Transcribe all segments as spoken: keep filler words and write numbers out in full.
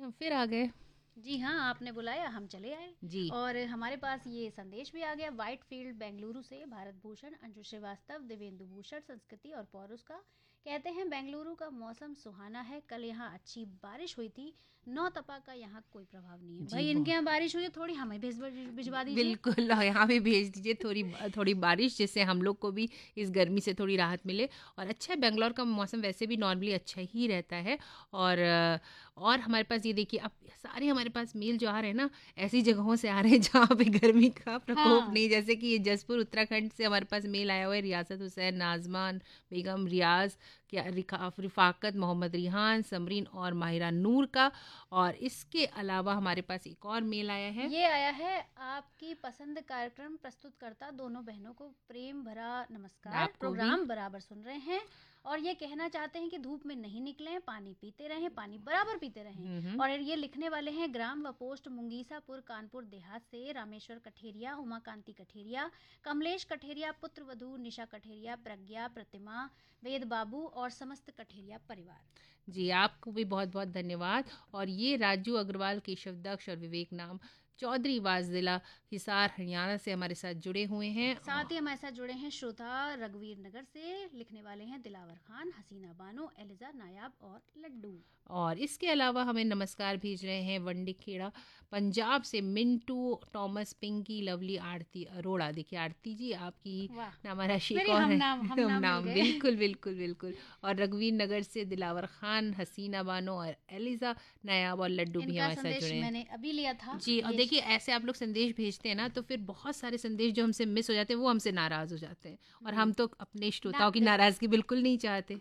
हम फिर आ गए। जी हाँ, आपने बुलाया, हम चले आए। जी। और हमारे पास ये संदेश भी आ गया व्हाइट फील्ड बेंगलुरु से। भारत भूषण, अंशु श्रीवास्तव, देवेंदु भूषण, संस्कृति और पौरुष का कहते हैं, बेंगलुरु का मौसम सुहाना है। कल यहाँ अच्छी बारिश हुई थी। नौ तपा का यहाँ कोई प्रभाव नहीं है। जी भाई इनके बहुत यहाँ बारिश हुई है, थोड़ी हमें भेज भिजवा दीजिए। बिल्कुल और यहाँ भी भेज दीजिए थोड़ी थोड़ी बारिश, जिससे हम लोग को भी इस गर्मी से थोड़ी राहत मिले। और अच्छा है, बेंगलोर का मौसम वैसे भी नॉर्मली अच्छा ही रहता है। और अ, और हमारे पास ये देखिए, अब सारे हमारे पास मेल जो आ रहे हैं ना, ऐसी जगहों से आ रहे हैं जहाँ पे गर्मी का प्रकोप हाँ। नहीं। जैसे कि ये जसपुर उत्तराखंड से हमारे पास मेल आया हुआ है, रियासत हुसैन, नाजमान बेगम, रियाज क्या रिका रिफाकत, मोहम्मद रिहान, समरीन और माहिरा नूर का। और इसके अलावा हमारे पास एक और मेल आया है। ये आया है, आपकी पसंद कार्यक्रम प्रस्तुतकर्ता दोनों बहनों को प्रेम भरा नमस्कार। आपको भी। प्रोग्राम बराबर सुन रहे हैं और ये कहना चाहते हैं कि धूप में नहीं निकलें, पानी पीते रहें, पानी बराबर पीते रहें। हम्म हम्म। और ये लिखने वाले हैं ग्राम व पोस्ट मुंगीसापुर कानपुर देहात से रामेश्वर कठेरिया, उमाकांति कठेरिया, कमलेश कठेरिया, पुत्र वधू निशा कठेरिया, प्रज्ञा, प्रतिमा, वेद बाबू और समस्त कठेरिया परिवार। जी आपको भी बहुत बहुत धन्यवाद। और ये राजू अग्रवाल, केशव दक्ष और विवेक नाम चौधरी वास, जिला हिसार, हरियाणा से हमारे साथ जुड़े हुए हैं। साथ ही हमारे साथ जुड़े हैं श्रोता रघुवीर नगर से। लिखने वाले हैं दिलावर खान, हसीना बानो, एलिजा नायाब और लड्डू। और इसके अलावा हमें नमस्कार भेज रहे हैं वंडी खेड़ा पंजाब से मिंटू, टॉमस, पिंकी, लवली, आरती अरोड़ा। देखिए आरती जी आपकी वाह, नामा राशि मेरी कौन हम है? नाम हम हम नाम मिल नाम गए। बिल्कुल बिल्कुल बिल्कुल। और रघुवीर नगर से दिलावर खान, हसीना बानो और एलिजा नायाब और लड्डू भी इनका हमारे साथ संदेश जुड़े हैं। मैंने अभी लिया था। जी और ये देखिए, ऐसे आप लोग संदेश भेजते हैं ना, तो फिर बहुत सारे संदेश जो हमसे मिस हो जाते हैं वो हमसे नाराज़ हो जाते हैं। और हम तो अपने ना श्रोताओं की देखो, नाराज़गी बिल्कुल नहीं चाहते,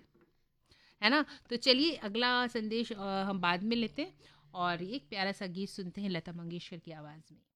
है ना। तो चलिए अगला संदेश अ, हम बाद में लेते हैं और एक प्यारा सा गीत सुनते हैं लता मंगेशकर की आवाज़ में।